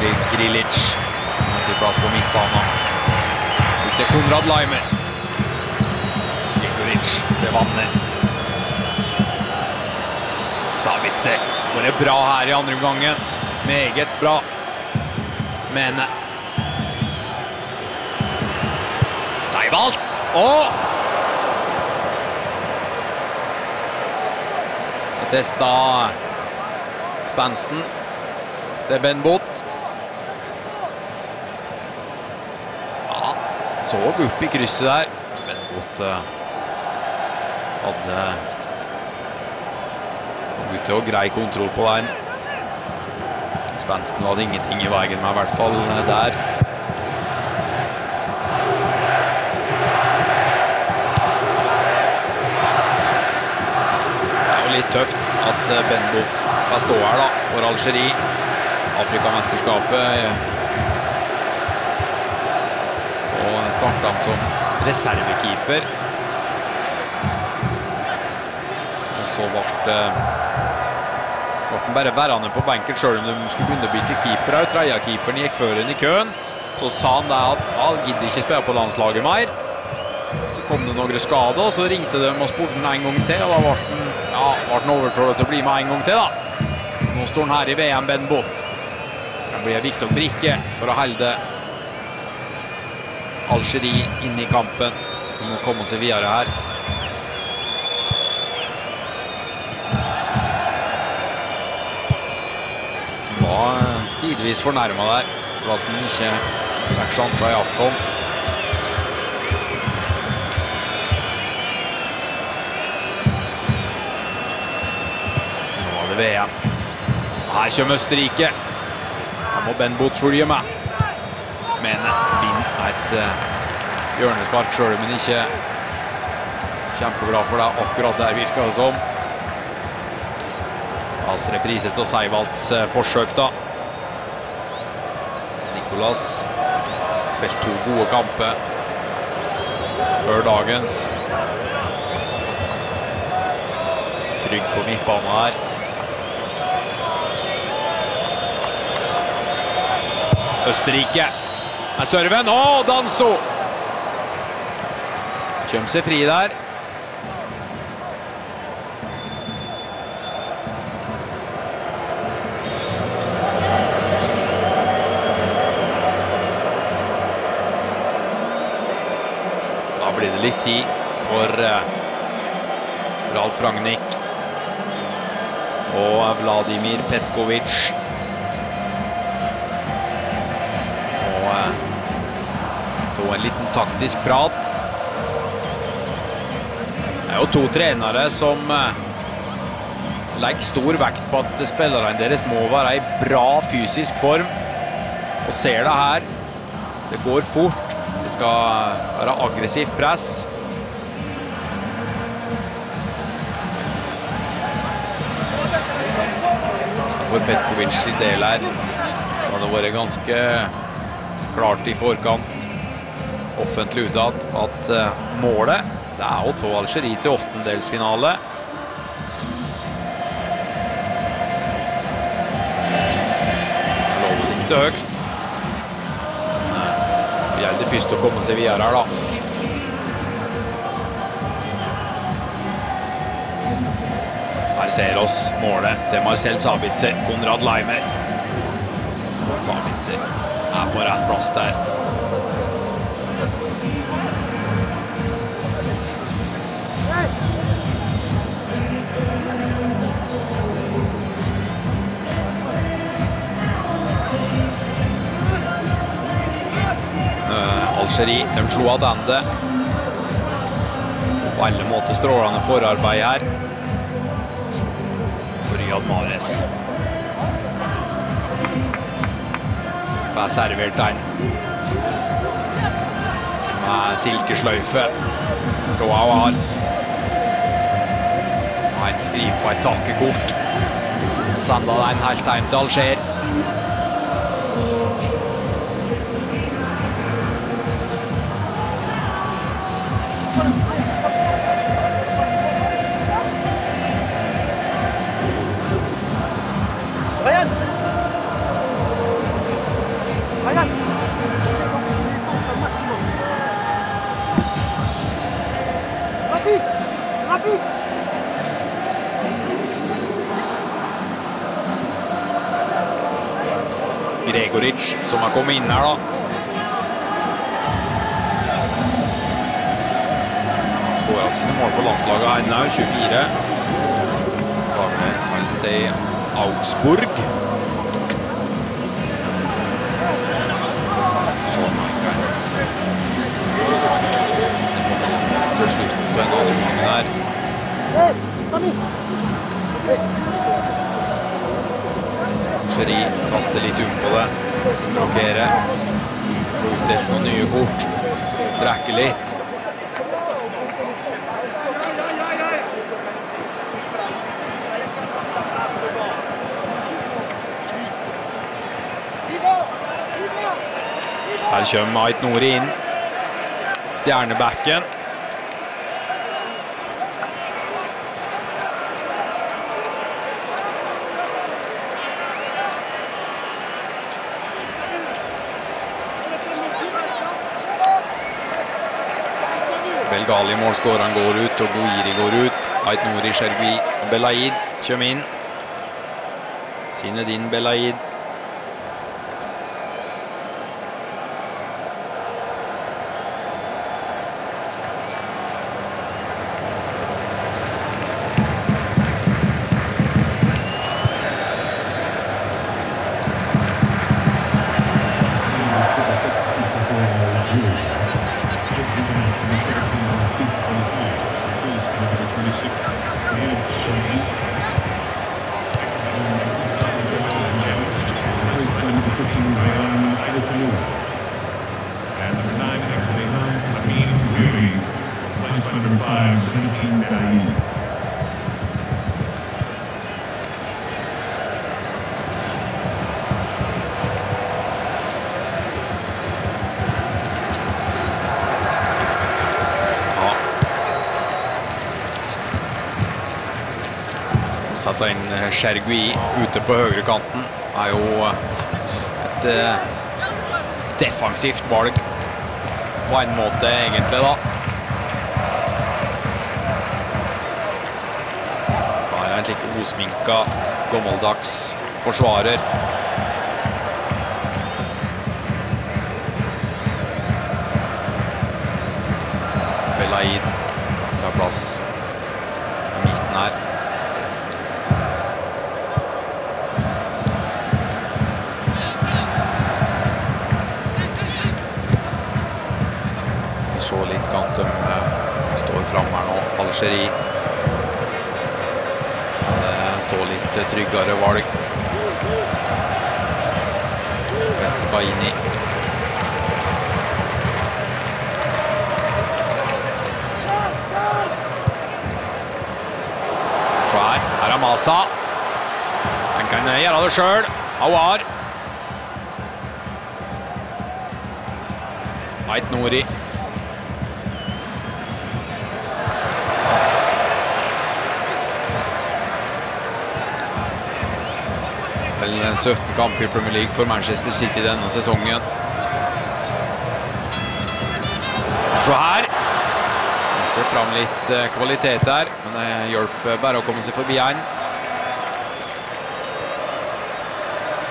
blir Grilic til plass på midtbanen. Ut til Konrad Laimer. Gregoric til Vanner. Sabitzer går det bra her i andre omgangen. Meget bra. Men Seibalt og testa Spensen til Ben Bott. Ja, så opp i krysset der. Ben Bott hadde ut til å greie kontroll på veien. Spensen hadde ingenting i veien med, i hvert fall der. Litt tøft at Ben Bott får stå her da, for Algerie. Afrikamesterskapet. Så startet han som reservekeeper. Og så ble han bare værende på benken selv om de skulle begynne å bytte keeper. Tredje-keeperen gikk før inn i køen. Så sa han da at han gidder ikke spille på landslaget mer. Så kom det noen skader, og så ringte de og spurte den en gang til, og da ble han overtrådet til å bli med en gang til da. Nå står han her i VM, Ben Bott. Det blir en viktig brikke for å holde Algerie inn i kampen. De må komme seg videre her. Han var tidvis fornærmet der, for at han ikke fikk sjanser i AFCON. VM. Her kommer Østerrike. Her må Ben Bott følge med. Men Lind et hjørnespark selv, men ikke kjempeglad for det. Akkurat der virker det som. Altså reprise til Seivalds forsøk da. Nicolas spilte 2 gode kamper før dagens. Trygg på midtbanen her. Østerrike er serven. Danso kjøm seg fri der. Da blir det litt tid for Ralf Rangnick og Vladimir Petkovic. En liten taktisk prat. Det er jo 2 trenere som legger stor vekt på at spillerne deres må være i bra fysisk form. Og ser det her. Det går fort. Det skal være aggressivt press. For Petkovic sin del her har det vært ganske klart i forkant. Offentlig utad at målet det er å ta Algerie til 8-delsfinale. Loves ikke høyt. Det gjelder først å komme seg videre her da. Her ser oss målet til Marcel Sabitzer, Konrad Laimer. Sabitzer er på rett plass der. Algerie, de slo attende. På alle måter strålende forarbeid her. For Riyad Mahrez. Får servert den. Med silkesløyfe. Rouawar. Han skriver på et takkekort. Sender den helt hjem til Alger. Gregoric som har kommet inn her da. Skåret sine mål for landslaget her nå, 24. Til Augsburg. Til slutt på en annen gang her. Scheri kaster litt på det. Blokkerer. Roterer noen nye kort. Trekker litt. Her kommer Ait Nouri inn. Stjernebacken. Belgali målskåreren går ut, og Gouiri går ut. Ait Nouri, Chergui og Belaid kommer inn. Zinedine Belaid. Satt inn Chergui ute på høyre kanten. Er jo et defensivt valg på en måte egentlig da. Her er en like osminka, gammeldags forsvarer. Belaid tar plass i midten her. Så litt Kantum står frem her nå. Algeri. Tål litt tryggere valg. Benzebaini. Så her er Masa. Han kan gjøre det selv. Aouar. Ait Nouri. Vel 17 kamper i Premier League for Manchester City denne sesongen. Så her. Jeg ser frem litt kvalitet her, men det hjelper bare å komme seg forbi en.